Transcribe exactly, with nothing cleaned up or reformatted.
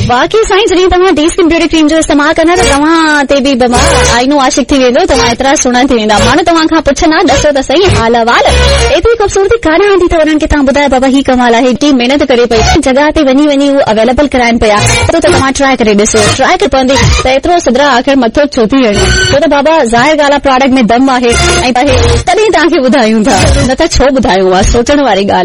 बाक़ी साईं जॾहिं तव्हां डी स्किन ब्यूटी क्रीम जो इस्तेमाल कंदा त तव्हां ते बि बाबा आईनो आशिक थी वेंदो, तव्हां एतिरा सुहिणा थी वेंदा। माण्हू तव्हां खां पुछंदा ॾसो त सही हाल अहवाल, एतिरी ख़ूबसूरती कान ईंदी त उन्हनि खे तव्हां ॿुधायो बाबा ही कमाल आहे, टीम महिनत करे पई जॻह ते वञी वञी उहो अवेलेबल कराइनि पिया, त तव्हां ट्राई करे ॾिसो, ट्राई करे पवंदी त एतिरो सिदरा आख़िर मथो छो थी वञे, छो त बाबा ज़ाहिर ॻाल्हि आहे प्रोडक्ट में दम आहे ऐं तॾहिं तव्हांखे ॿुधायूं था, न त छो ॿुधायूं आहे, सोचण वारी ॻाल्हि।